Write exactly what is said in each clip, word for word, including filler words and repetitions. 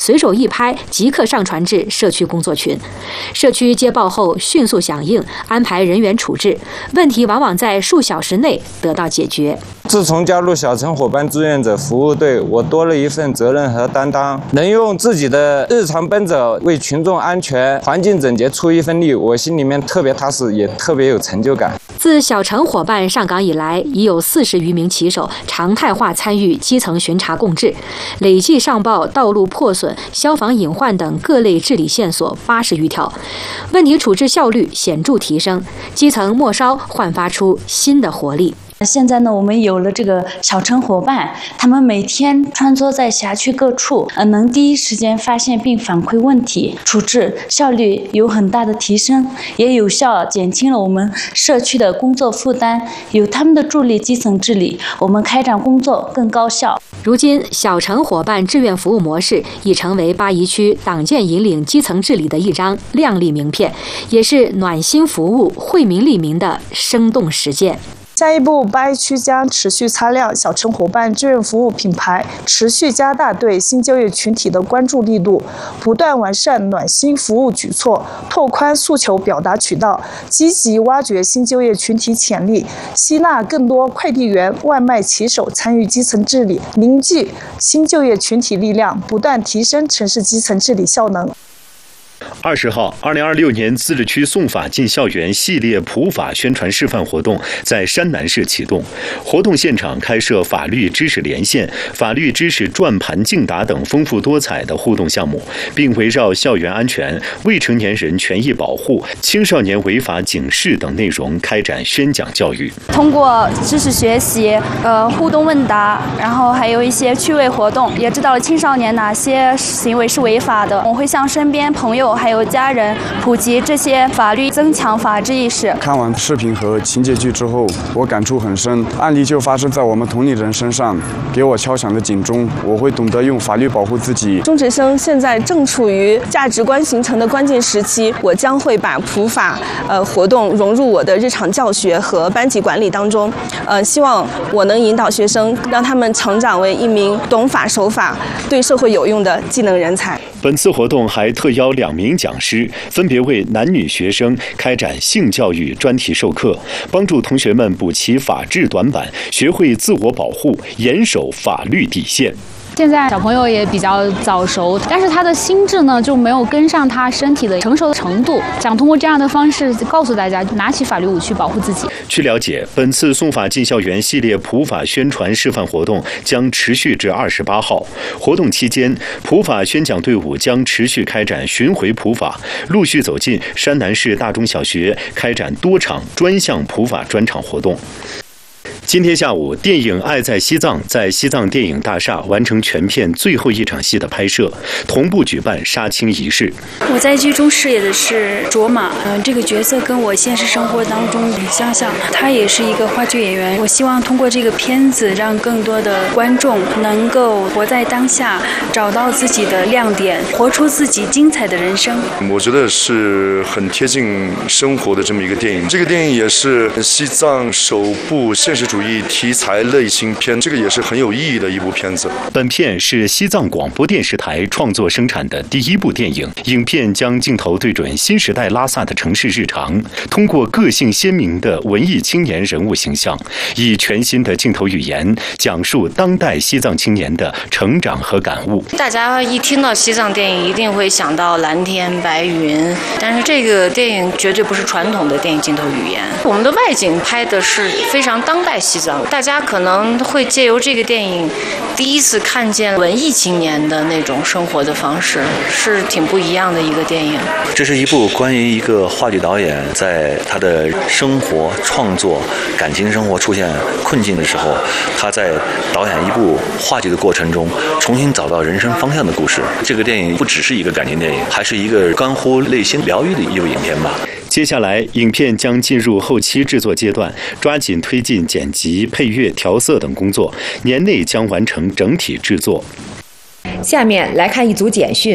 随手一拍，即刻上传至社区工作群。社区接报后迅速响应，安排人员处置，问题往往在数小时内得到解决。 自从加入小城伙伴志愿者服务队，我多了一份责任和担当，能用自己的日常奔走为群众安全、环境整洁出一份力，我心里面特别踏实，也特别有成就感。 自小城伙伴上岗以来，已有四十余名骑手常态化参与基层巡查共治，累计上报道路破损、消防隐患等各类治理线索八十余条，问题处置效率显著提升，基层末梢焕发出新的活力。 现在呢，我们有了这个小城伙伴，他们每天穿梭在辖区各处，呃，能第一时间发现并反馈问题，处置效率有很大的提升，也有效减轻了我们社区的工作负担。有他们的助力，基层治理，我们开展工作更高效。 如今，小城伙伴志愿服务模式已成为八一区党建引领基层治理的一张亮丽名片，也是暖心服务、惠民利民的生动实践。 下一步，八一区将持续擦亮小城伙伴志愿服务品牌，持续加大对新就业群体的关注力度，不断完善暖心服务举措，拓宽诉求表达渠道，积极挖掘新就业群体潜力，吸纳更多快递员、外卖骑手参与基层治理，凝聚新就业群体力量，不断提升城市基层治理效能。 二十号，二零二六年自治区送法进校园系列普法宣传示范活动在山南市启动。活动现场开设法律知识连线、法律知识转盘竞答等丰富多彩的互动项目，并围绕校园安全、未成年人权益保护、青少年违法警示等内容开展宣讲教育。 通过知识学习、呃互动问答，然后还有一些趣味活动，也知道了青少年哪些行为是违法的。我会向身边朋友还有家人普及这些法律，增强法治意识。 看完视频和情节剧之后，我感触很深，案例就发生在我们同龄人身上，给我敲响了警钟。我会懂得用法律保护自己。 中学生现在正处于价值观形成的关键时期，我将会把普法呃活动融入我的日常教学和班级管理当中，呃，希望我能引导学生，让他们成长为一名懂法守法、对社会有用的技能人才。 本次活动还特邀两名讲师，分别为男女学生开展性教育专题授课，帮助同学们补齐法治短板，学会自我保护，严守法律底线。 现在小朋友也比较早熟，但是他的心智呢就没有跟上他身体的成熟的程度。想通过这样的方式告诉大家，拿起法律武器保护自己。 据了解，本次送法进校园系列普法宣传示范活动将持续至二十八号。活动期间，普法宣讲队伍将持续开展巡回普法，陆续走进山南市大中小学，开展多场专项普法专场活动。今天下午，电影《爱在西藏》在西藏电影大厦完成全片最后一场戏的拍摄，同步举办杀青仪式。 我在剧中饰演的是卓玛，嗯、呃，这个角色跟我现实生活当中很相像，他也是一个话剧演员。我希望通过这个片子，让更多的观众能够活在当下，找到自己的亮点，活出自己精彩的人生。 我觉得是很贴近生活的这么一个电影。这个电影也是西藏首部现实主义题材类型片，这个也是很有意义的一部片子。 本片是西藏广播电视台创作生产的第一部电影，影片将镜头对准新时代拉萨的城市日常，通过个性鲜明的文艺青年人物形象，以全新的镜头语言讲述当代西藏青年的成长和感悟。 大家一听到西藏电影，一定会想到蓝天白云，但是这个电影绝对不是传统的电影镜头语言。我们的外景拍的是非常当代西藏，大家可能会借由这个电影第一次看见文艺青年的那种生活的方式，是挺不一样的一个电影。 这是一部关于一个话剧导演在他的生活创作、感情生活出现困境的时候，他在导演一部话剧的过程中重新找到人生方向的故事。这个电影不只是一个感情电影，还是一个关乎内心疗愈的一部影片吧。 接下来，影片将进入后期制作阶段，抓紧推进剪辑、配乐、调色等工作，年内将完成整体制作。 下面来看一组简讯。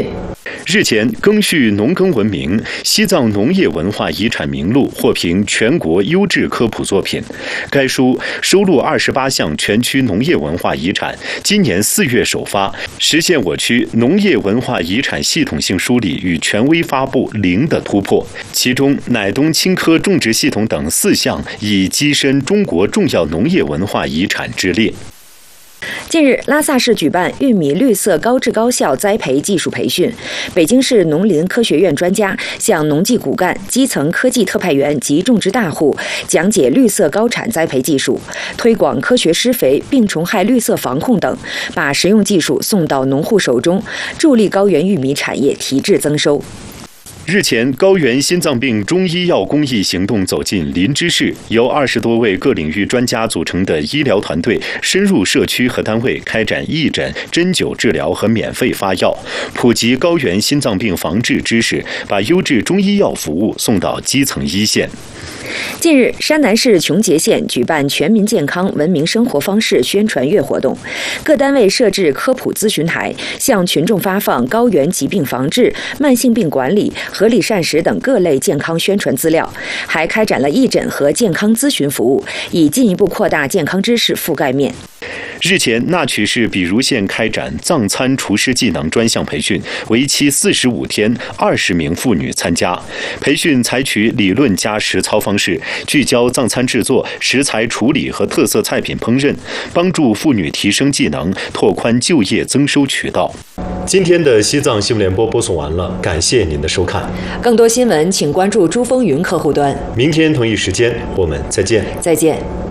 日前，赓续农耕文明西藏农业文化遗产名录获评全国优质科普作品。该书收录二十八项全区农业文化遗产，今年四月首发，实现我区农业文化遗产系统性梳理与权威发布零的突破。其中，乃东青稞种植系统等四项已跻身中国重要农业文化遗产之列。 近日，拉萨市举办玉米绿色高质高效栽培技术培训，北京市农林科学院专家向农技骨干、基层科技特派员及种植大户讲解绿色高产栽培技术，推广科学施肥、病虫害绿色防控等，把实用技术送到农户手中，助力高原玉米产业提质增收。 日前，高原心脏病中医药公益行动走进林芝市，由二十多位各领域专家组成的医疗团队深入社区和单位，开展义诊、针灸治疗和免费发药，普及高原心脏病防治知识，把优质中医药服务送到基层一线。 近日，山南市琼结县举办全民健康文明生活方式宣传月活动，各单位设置科普咨询台，向群众发放高原疾病防治、慢性病管理、合理膳食等各类健康宣传资料，还开展了义诊和健康咨询服务，以进一步扩大健康知识覆盖面。 日前，那曲市比如县开展藏餐厨师技能专项培训，为期四十五天，二十名妇女参加。培训采取理论加实操方式，聚焦藏餐制作、食材处理和特色菜品烹饪，帮助妇女提升技能，拓宽就业增收渠道。今天的西藏新闻联播播送完了，感谢您的收看。 更多新闻请关注珠风云客户端。 明天同一时间我们再见。 再见。